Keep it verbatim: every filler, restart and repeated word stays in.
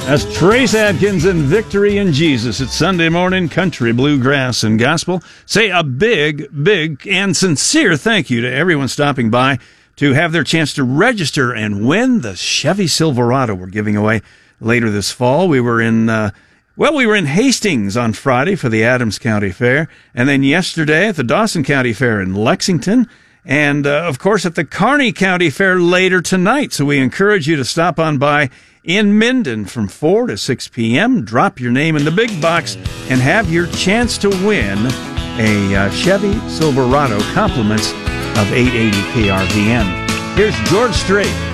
That's Trace Adkins and Victory in Jesus. It's Sunday morning country, bluegrass, and gospel. Say a big, big, and sincere thank you to everyone stopping by to have their chance to register and win the Chevy Silverado we're giving away later this fall. We were in, uh, well, we were in Hastings on Friday for the Adams County Fair, and then yesterday at the Dawson County Fair in Lexington, and, uh, of course, at the Kearney County Fair later tonight. So we encourage you to stop on by in Minden from four to six p.m. Drop your name in the big box and have your chance to win a uh, Chevy Silverado, compliments of eight eighty K R V N. Here's George Strait.